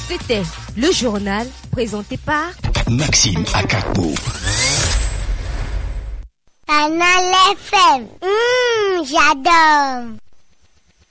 C'était le journal présenté par Maxime Akakpo. Canal FM. J'adore.